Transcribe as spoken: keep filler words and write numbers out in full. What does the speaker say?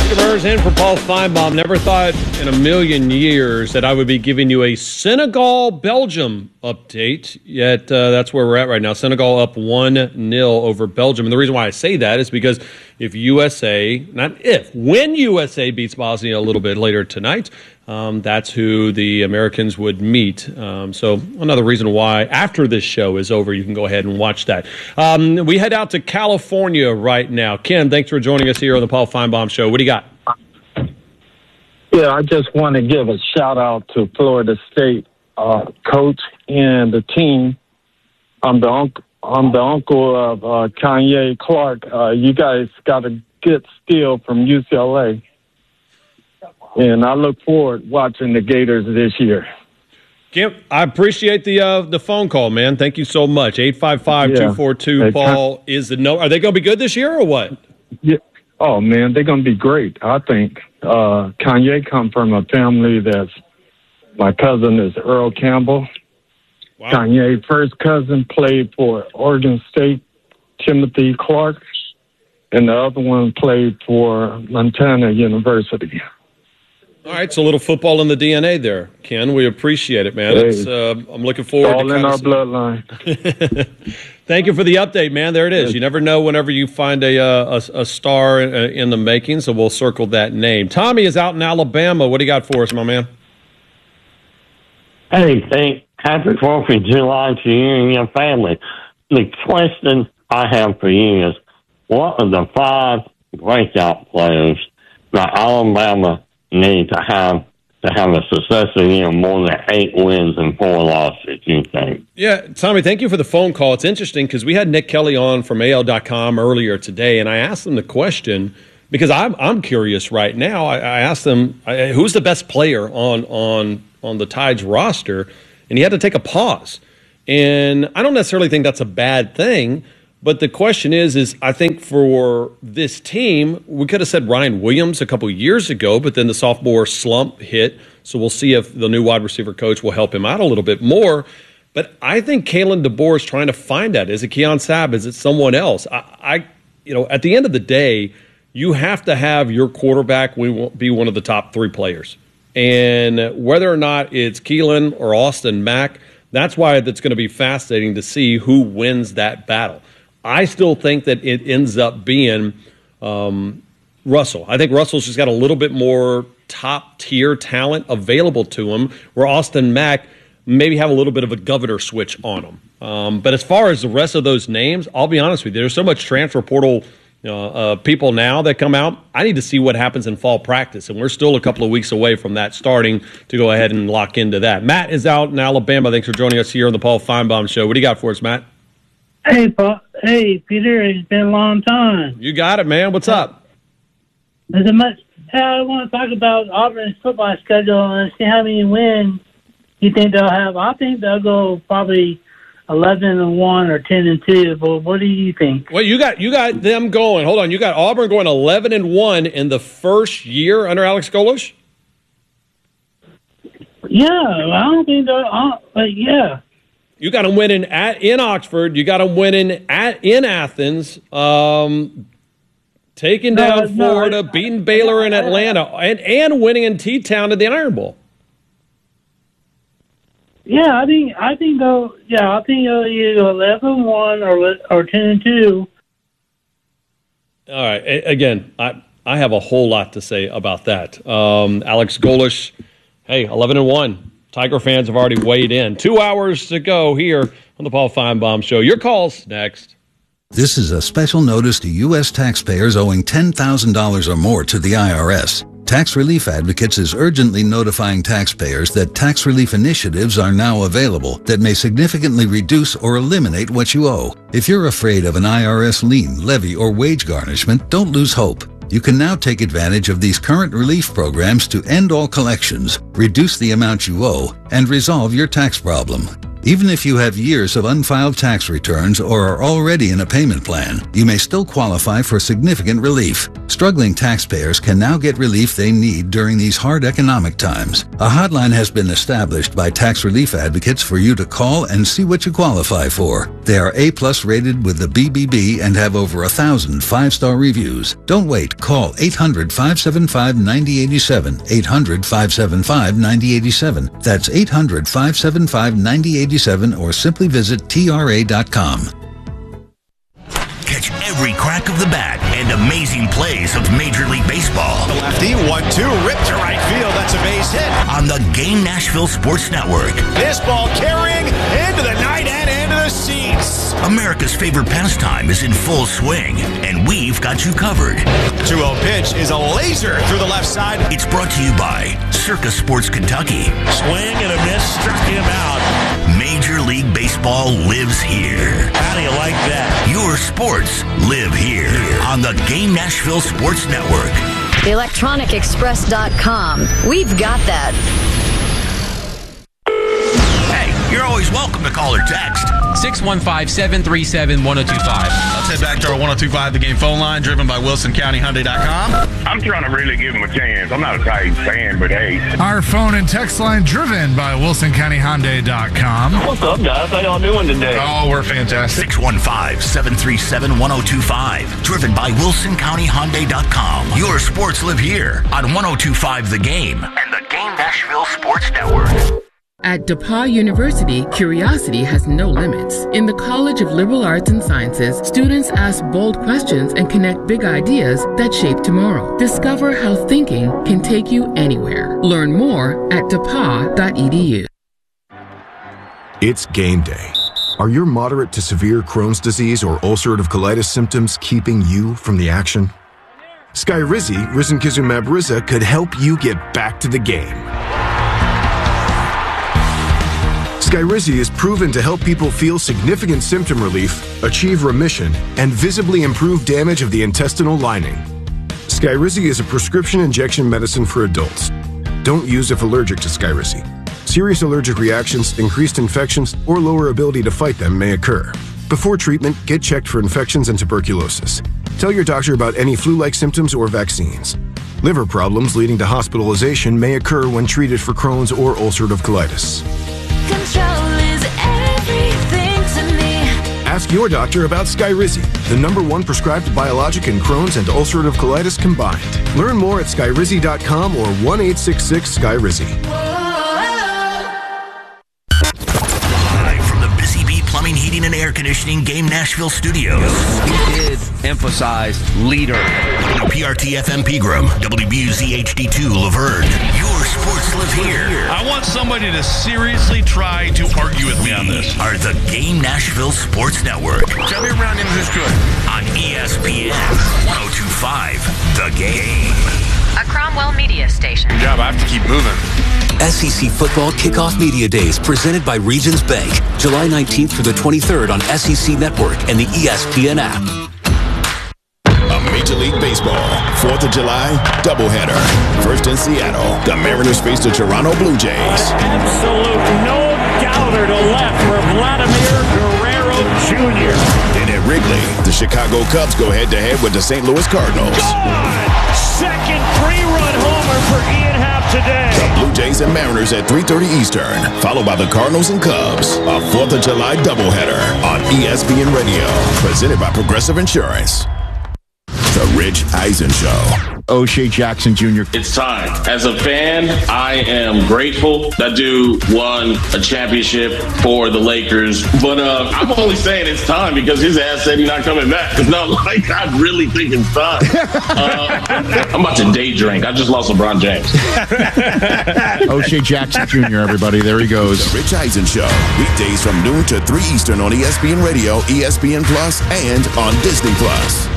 Customers in for Paul Feinbaum. Never thought in a million years that I would be giving you a Senegal-Belgium update, yet uh, that's where we're at right now. Senegal up one nil over Belgium. And the reason why I say that is because if U S A, not if, when U S A beats Bosnia a little bit later tonight, um, that's who the Americans would meet. Um, so another reason why after this show is over, you can go ahead and watch that. Um, we head out to California right now. Ken, thanks for joining us here on the Paul Feinbaum Show. What do you got? Yeah, I just want to give a shout out to Florida State uh, coach and the team. I'm the uncle. I'm the uncle of uh, Kanye Clark. Uh, you guys got a good steal from U C L A, and I look forward watching the Gators this year. Kim, I appreciate the uh, the phone call, man. Thank you so much. eight five five, two four two, Paul is the no. Are they going to be good this year or what? Yeah. Oh, man, they're going to be great, I think. Uh, Kanye come from a family that's, my cousin is Earl Campbell. Wow. Kanye's first cousin played for Oregon State, Timothy Clark, and the other one played for Montana University. All right, so a little football in the D N A there, Ken. We appreciate it, man. It's, uh, I'm looking forward all to in our seeing. bloodline. Thank you for the update, man. There it is. You never know whenever you find a uh, a, a star in, uh, in the making, so we'll circle that name. Tommy is out in Alabama. What do you got for us, my man? Hey, thank happy Fourth of July to you and your family. The question I have for you is, what are the five breakout players that Alabama need to have to have a successful year, more than eight wins and four losses, you think? Yeah, Tommy, thank you for the phone call. It's interesting because we had Nick Kelly on from A L dot com earlier today, and I asked him the question because I'm I'm curious right now. I, I asked him, I, who's the best player on on on the Tide's roster, and he had to take a pause. And I don't necessarily think that's a bad thing, but the question is, is I think for this team, we could have said Ryan Williams a couple years ago, but then the sophomore slump hit. So we'll see if the new wide receiver coach will help him out a little bit more. But I think Kalen DeBoer is trying to find that. Is it Keon Sabb? Is it someone else? I, I, you know, at the end of the day, you have to have your quarterback be one of the top three players. And whether or not it's Keelan or Austin Mack, that's why that's going to be fascinating to see who wins that battle. I still think that it ends up being um, Russell. I think Russell's just got a little bit more top-tier talent available to him, where Austin Mack maybe have a little bit of a governor switch on him. Um, but as far as the rest of those names, I'll be honest with you, there's so much transfer portal you know, uh, people now that come out. I need to see what happens in fall practice, and we're still a couple of weeks away from that starting to go ahead and lock into that. Matt is out in Alabama. Thanks for joining us here on the Paul Feinbaum Show. What do you got for us, Matt? Hey, Paul. Hey, Peter. It's been a long time. You got it, man. What's up? There's a much. I want to talk about Auburn's football schedule and see how many wins you think they'll have. I think they'll go probably eleven and one or ten and two. But what do you think? Well, you got you got them going. Hold on, you got Auburn going eleven and one in the first year under Alex Golesh. Yeah, I don't think they're. Uh, but yeah. You got them winning at in Oxford. You got them winning at in Athens, um, taking down no, Florida, no, beating Baylor in Atlanta, and, and winning in T-Town at the Iron Bowl. Yeah, I think I think they'll. Yeah, I think they'll either go eleven one or or ten and two. All right. A- again, I I have a whole lot to say about that. Um, Alex Golesh, hey, eleven and one. Tiger fans have already weighed in. Two hours to go here on the Paul Feinbaum Show. Your calls next. This is a special notice to U S taxpayers owing ten thousand dollars or more to the I R S. Tax Relief Advocates is urgently notifying taxpayers that tax relief initiatives are now available that may significantly reduce or eliminate what you owe. If you're afraid of an I R S lien, levy, or wage garnishment, don't lose hope. You can now take advantage of these current relief programs to end all collections, reduce the amount you owe, and resolve your tax problem. Even if you have years of unfiled tax returns or are already in a payment plan, you may still qualify for significant relief. Struggling taxpayers can now get relief they need during these hard economic times. A hotline has been established by tax relief advocates for you to call and see what you qualify for. They are A-plus rated with the B B B and have over a thousand five-star reviews. Don't wait. Call eight hundred, five seven five, nine zero eight seven, eight hundred, five seven five, nine zero eight seven. That's eight hundred, five seven five, nine zero eight seven or simply visit T R A dot com. Catch every crack of the bat and amazing plays of Major League Baseball. The lefty, one two, ripped to right field. That's a base hit. On the Game Nashville Sports Network. This ball carrying into the night and into the seats. America's favorite pastime is in full swing, and we've got you covered. two oh pitch is a laser through the left side. It's brought to you by Circus Sports Kentucky. Swing and a miss, struck him out. Major League Baseball lives here. How do you like that? Your sports live here on the Game Nashville Sports Network. electronic express dot com. We've got that. Hey, you're always welcome to call or text. six one five, seven three seven, one oh two five. Let's head back to our one oh two five The Game phone line, driven by Wilson County Hyundai dot com. I'm trying to really give him a chance. I'm not a Titans fan, but hey. Our phone and text line, driven by Wilson County Hyundai dot com. What's up, guys? How y'all doing today? Oh, we're fantastic. six one five, seven three seven, one oh two five. Driven by Wilson County Hyundai dot com. Your sports live here on one oh two five The Game and the Game Nashville Sports Network. At DePauw University, curiosity has no limits. In the College of Liberal Arts and Sciences, students ask bold questions and connect big ideas that shape tomorrow. Discover how thinking can take you anywhere. Learn more at D E P A U dot e d u. It's game day. Are your moderate to severe Crohn's disease or ulcerative colitis symptoms keeping you from the action? Skyrizi, risankizumab Riza, could help you get back to the game. Skyrizi is proven to help people feel significant symptom relief, achieve remission, and visibly improve damage of the intestinal lining. Skyrizi is a prescription injection medicine for adults. Don't use if allergic to Skyrizi. Serious allergic reactions, increased infections, or lower ability to fight them may occur. Before treatment, get checked for infections and tuberculosis. Tell your doctor about any flu-like symptoms or vaccines. Liver problems leading to hospitalization may occur when treated for Crohn's or ulcerative colitis. Control is everything to me. Ask your doctor about Skyrizi, the number one prescribed biologic in Crohn's and ulcerative colitis combined. Learn more at Skyrizi dot com or one eight six six Skyrizi. Live from the Busy Bee Plumbing, Heating, and Air Conditioning Game Nashville Studios. He did emphasize leader. W P R T F M Pegram, W B U Z H D two Laverne. Your sports live here. I want somebody to seriously try to argue with me on this. Are the Game Nashville Sports Network. Tell me around him is good. On E S P N one oh two five The Game. A Cromwell Media Station. Good job. I have to keep moving. S E C Football Kickoff Media Days presented by Regions Bank. July nineteenth through the twenty-third on S E C Network and the E S P N app. Major League Baseball, fourth of July doubleheader. First in Seattle, the Mariners face the Toronto Blue Jays. Absolute no-doubter to left for Vladimir Guerrero Junior Then at Wrigley, the Chicago Cubs go head-to-head with the Saint Louis Cardinals. Gone! Second three-run homer for Ian Happ today. The Blue Jays and Mariners at three thirty Eastern, followed by the Cardinals and Cubs. A fourth of July doubleheader on E S P N Radio, presented by Progressive Insurance. The Rich Eisen Show. O'Shea Jackson Junior It's time. As a fan, I am grateful that dude won a championship for the Lakers. But uh, I'm only saying it's time because his ass said he's not coming back. It's not like I really think it's time. Uh, I'm about to day drink. I just lost LeBron James. O'Shea Jackson Junior, everybody. There he goes. The Rich Eisen Show. Weekdays from noon to three Eastern on E S P N Radio, E S P N Plus, and on Disney Plus.